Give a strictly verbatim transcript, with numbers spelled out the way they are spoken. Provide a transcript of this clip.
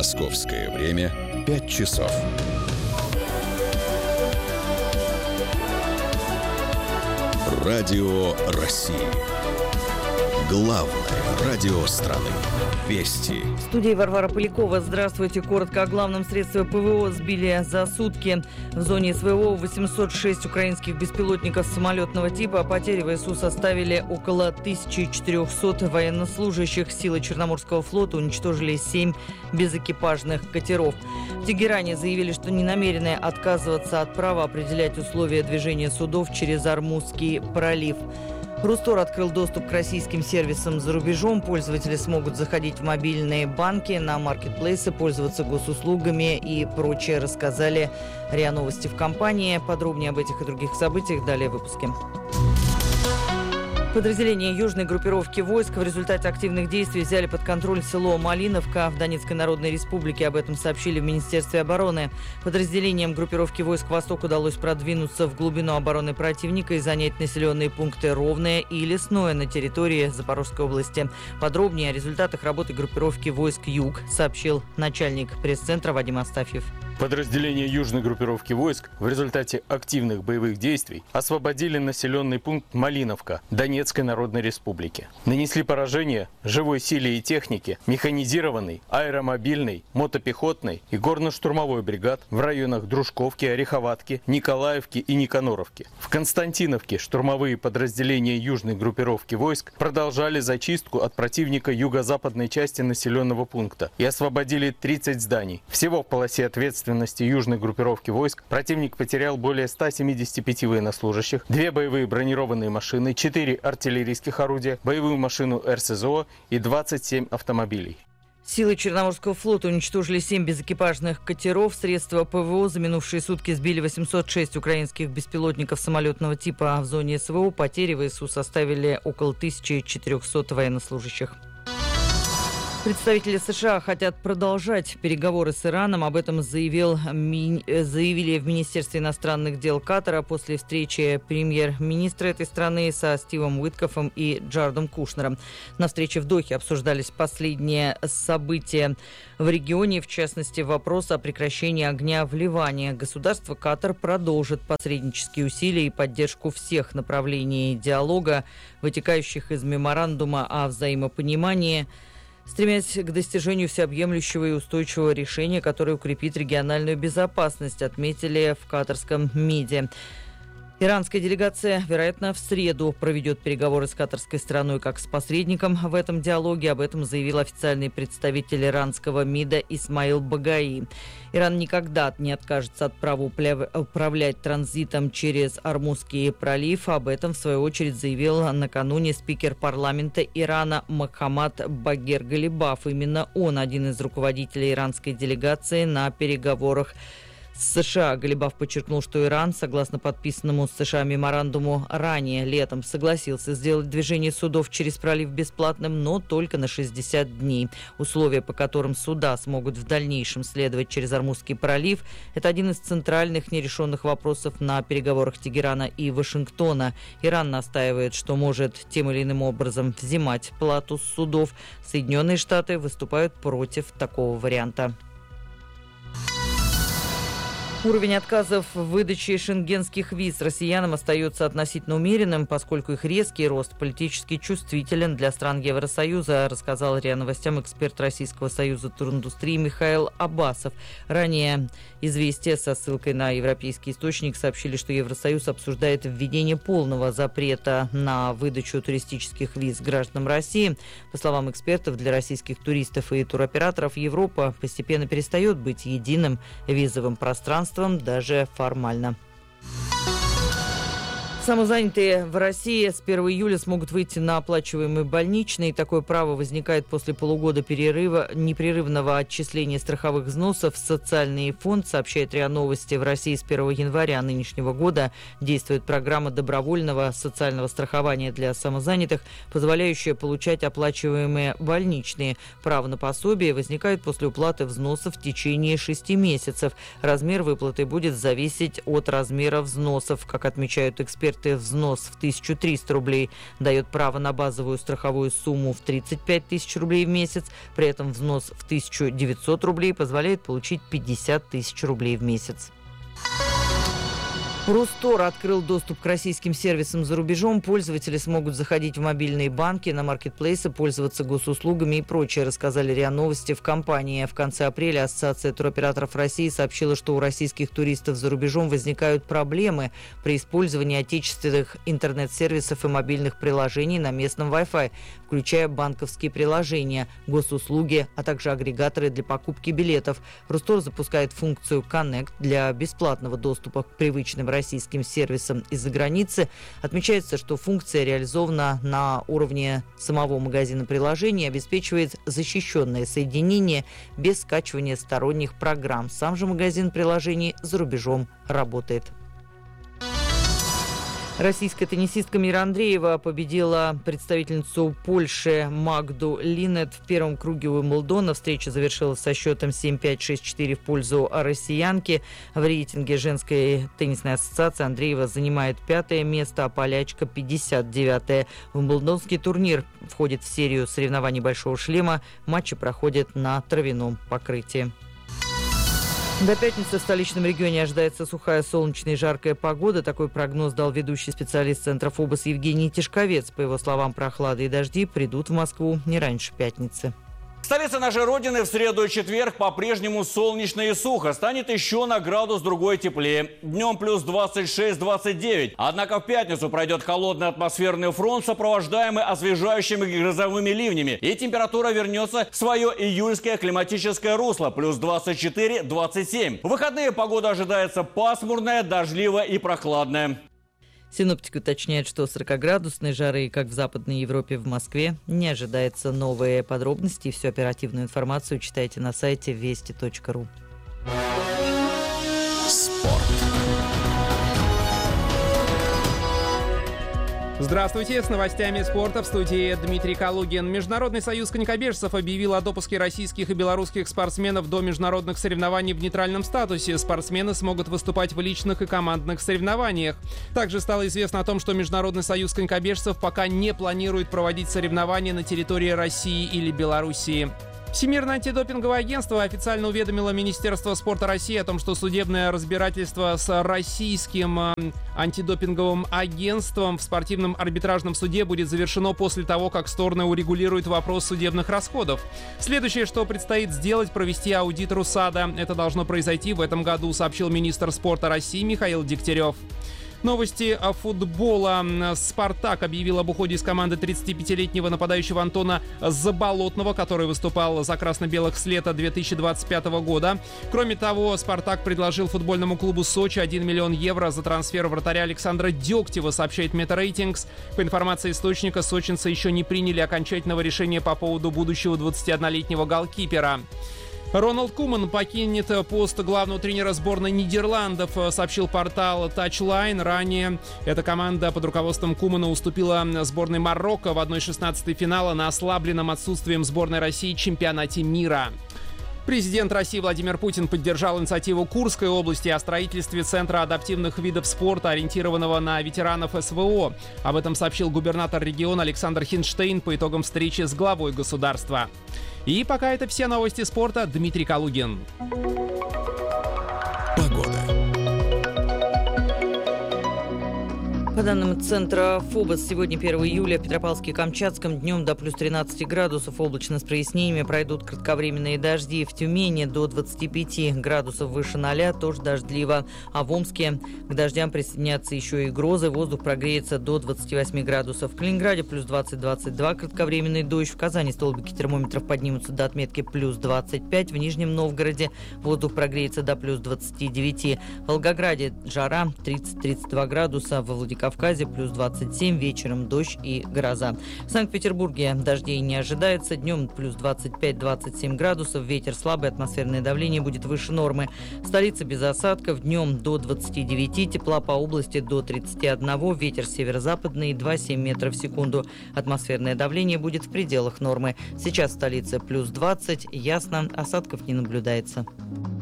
Московское время пять часов. Радио России. Главное радио страны. Вести. В студии Варвара Полякова. Здравствуйте. Коротко о главном. Средства ПВО сбили за сутки. В зоне СВО восемьсот шесть украинских беспилотников самолетного типа. Потери ВСУ составили около тысячи четырехсот военнослужащих. Силы Черноморского флота уничтожили семь безэкипажных катеров. В Тегеране заявили, что не намерены отказываться от права определять условия движения судов через Ормузский пролив. Рустор открыл доступ к российским сервисам за рубежом. Пользователи смогут заходить в мобильные банки, на маркетплейсы, пользоваться госуслугами и прочее, рассказали РИА Новости в компании. Подробнее об этих и других событиях далее в выпуске. Подразделения южной группировки войск в результате активных действий взяли под контроль село Малиновка в Донецкой Народной Республике. Об этом сообщили в Министерстве обороны. Подразделениям группировки войск «Восток» удалось продвинуться в глубину обороны противника и занять населенные пункты Ровное и Лесное на территории Запорожской области. Подробнее о результатах работы группировки войск «Юг» сообщил начальник пресс-центра Вадим Астафьев. Подразделения южной группировки войск в результате активных боевых действий освободили населенный пункт Малиновка Донецкой Народной Республики. Нанесли поражение живой силе и технике механизированной, аэромобильной, мотопехотной и горно-штурмовой бригад в районах Дружковки, Ореховатки, Николаевки и Никаноровки. В Константиновке штурмовые подразделения южной группировки войск продолжали зачистку от противника юго-западной части населенного пункта и освободили тридцать зданий. Всего в полосе ответственности южной группировки войск противник потерял более ста семидесяти пяти военнослужащих, две боевые бронированные машины, четыре артиллерийских орудия, боевую машину эр эс зэ о и двадцать семь автомобилей. Силы Черноморского флота уничтожили семь безэкипажных катеров. Средства ПВО за минувшие сутки сбили восемьсот шесть украинских беспилотников самолетного типа. В зоне СВО потери ВСУ составили около тысячи четырехсот военнослужащих. Представители США хотят продолжать переговоры с Ираном. Об этом заявил, заявили в Министерстве иностранных дел Катара после встречи премьер-министра этой страны со Стивом Уиткофом и Джаредом Кушнером. На встрече в Дохе обсуждались последние события в регионе, в частности, вопрос о прекращении огня в Ливане. Государство Катар продолжит посреднические усилия и поддержку всех направлений диалога, вытекающих из меморандума о взаимопонимании, стремясь к достижению всеобъемлющего и устойчивого решения, которое укрепит региональную безопасность, отметили в катарском МИДе. Иранская делегация, вероятно, в среду проведет переговоры с катарской стороной как с посредником в этом диалоге. Об этом заявил официальный представитель иранского МИДа Исмаил Багаи. Иран никогда не откажется от права управлять транзитом через Ормузский пролив. Об этом, в свою очередь, заявил накануне спикер парламента Ирана Мохаммад Багер Галибаф. Именно он один из руководителей иранской делегации на переговорах с США. Галибаф подчеркнул, что Иран, согласно подписанному с США меморандуму ранее летом, согласился сделать движение судов через пролив бесплатным, но только на шестьдесят дней. Условия, по которым суда смогут в дальнейшем следовать через Ормузский пролив, это один из центральных нерешенных вопросов на переговорах Тегерана и Вашингтона. Иран настаивает, что может тем или иным образом взимать плату с судов. Соединенные Штаты выступают против такого варианта. Уровень отказов в выдаче шенгенских виз россиянам остается относительно умеренным, поскольку их резкий рост политически чувствителен для стран Евросоюза, рассказал РИА Новостям эксперт Российского союза туриндустрии Михаил Абасов. Ранее «Известия» со ссылкой на европейский источник сообщили, что Евросоюз обсуждает введение полного запрета на выдачу туристических виз гражданам России. По словам экспертов, для российских туристов и туроператоров Европа постепенно перестает быть единым визовым пространством, даже формально. Самозанятые в России с первого июля смогут выйти на оплачиваемый больничный. Такое право возникает после полугода перерыва непрерывного отчисления страховых взносов в социальный фонд, сообщает РИА Новости. В России с первого января нынешнего года действует программа добровольного социального страхования для самозанятых, позволяющая получать оплачиваемые больничные. Право на пособие возникает после уплаты взносов в течение шести месяцев. Размер выплаты будет зависеть от размера взносов, как отмечают эксперты оферты взнос в тысячу триста рублей дает право на базовую страховую сумму в тридцать пять тысяч рублей в месяц. При этом взнос в тысячу девятьсот рублей позволяет получить пятьдесят тысяч рублей в месяц. Рустор открыл доступ к российским сервисам за рубежом. Пользователи смогут заходить в мобильные банки, на маркетплейсы, пользоваться госуслугами и прочее, рассказали РИА Новости в компании. В конце апреля Ассоциация туроператоров России сообщила, что у российских туристов за рубежом возникают проблемы при использовании отечественных интернет-сервисов и мобильных приложений на местном Wi-Fi, включая банковские приложения, госуслуги, а также агрегаторы для покупки билетов. Рустор запускает функцию Connect для бесплатного доступа к привычным российским сервисам из-за границы. Отмечается, что функция реализована на уровне самого магазина приложений и обеспечивает защищенное соединение без скачивания сторонних программ. Сам же магазин приложений за рубежом работает. Российская теннисистка Мира Андреева победила представительницу Польши Магду Линет в первом круге Уимблдона. Встреча завершилась со счетом семь пять шесть четыре в пользу россиянки. В рейтинге женской теннисной ассоциации Андреева занимает пятое место, а полячка пятьдесят девятое. Уимблдонский турнир входит в серию соревнований «Большого шлема». Матчи проходят на травяном покрытии. До пятницы в столичном регионе ожидается сухая, солнечная и жаркая погода. Такой прогноз дал ведущий специалист Центра ФОБОС Евгений Тишковец. По его словам, прохлада и дожди придут в Москву не раньше пятницы. Столица нашей Родины в среду и четверг по-прежнему солнечно и сухо. Станет еще на градус другой теплее. Днем плюс двадцать шесть - двадцать девять. Однако в пятницу пройдет холодный атмосферный фронт, сопровождаемый освежающими грозовыми ливнями. И температура вернется в свое июльское климатическое русло. Плюс двадцать четыре - двадцать семь. В выходные погода ожидается пасмурная, дождливая и прохладная. Синоптики уточняют, что сорокаградусной жары, как в Западной Европе, в Москве, не ожидается. Новые подробности и всю оперативную информацию читайте на сайте вести точка ру. Спорт. Здравствуйте, с новостями спорта в студии Дмитрий Калугин. Международный союз конькобежцев объявил о допуске российских и белорусских спортсменов до международных соревнований в нейтральном статусе. Спортсмены смогут выступать в личных и командных соревнованиях. Также стало известно о том, что Международный союз конькобежцев пока не планирует проводить соревнования на территории России или Белоруссии. Всемирное антидопинговое агентство официально уведомило Министерство спорта России о том, что судебное разбирательство с российским антидопинговым агентством в спортивном арбитражном суде будет завершено после того, как стороны урегулируют вопрос судебных расходов. Следующее, что предстоит сделать, провести аудит РУСАДА. Это должно произойти в этом году, сообщил министр спорта России Михаил Дегтярев. Новости футбола. «Спартак» объявил об уходе из команды тридцатипятилетнего нападающего Антона Заболотного, который выступал за красно-белых с лета две тысячи двадцать пятого года. Кроме того, «Спартак» предложил футбольному клубу «Сочи» один миллион евро за трансфер вратаря Александра Дегтева, сообщает Метарейтингс. По информации источника, сочинцы еще не приняли окончательного решения по поводу будущего двадцатиоднолетнего голкипера. Роналд Куман покинет пост главного тренера сборной Нидерландов, сообщил портал Touchline. Ранее эта команда под руководством Кумана уступила сборной Марокко в одна шестнадцатая финала на ослабленном отсутствием сборной России чемпионате мира. Президент России Владимир Путин поддержал инициативу Курской области о строительстве Центра адаптивных видов спорта, ориентированного на ветеранов СВО. Об этом сообщил губернатор региона Александр Хинштейн по итогам встречи с главой государства. И пока это все новости спорта. Дмитрий Калугин. Погода. По данным Центра ФОБОС, сегодня первого июля в Петропавловске-Камчатском днем до плюс тринадцати градусов, облачно с прояснениями, пройдут кратковременные дожди. В Тюмени до двадцати пяти градусов выше ноля, тоже дождливо. А в Омске к дождям присоединятся еще и грозы, воздух прогреется до двадцати восьми градусов. В Калининграде плюс двадцать - двадцать два, кратковременный дождь. В Казани столбики термометров поднимутся до отметки плюс двадцать пять. В Нижнем Новгороде воздух прогреется до плюс двадцати девяти. В Волгограде жара тридцать - тридцать два градуса. Во Владикавказе Кавказе плюс двадцать семь, вечером дождь и гроза. В Санкт-Петербурге дождей не ожидается, днем плюс двадцать пять - двадцать семь градусов, ветер слабый, атмосферное давление будет выше нормы. Столица без осадков, днем до двадцати девяти, тепла по области до тридцати одного, ветер северо-западный два - семь метров в секунду, атмосферное давление будет в пределах нормы. Сейчас в столице плюс двадцать, ясно, осадков не наблюдается.